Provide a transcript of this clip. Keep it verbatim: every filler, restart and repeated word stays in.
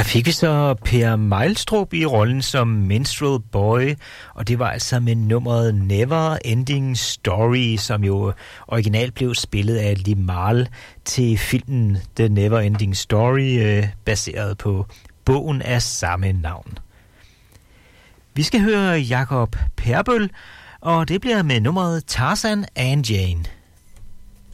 Der fik vi så Per Mejlstrup i rollen som Minstrel Boy, og det var altså med nummeret Never Ending Story, som jo originalt blev spillet af Limahl til filmen The Never Ending Story, øh, baseret på bogen af samme navn. Vi skal høre Jakob Perbøl, og det bliver med nummeret Tarzan and Jane.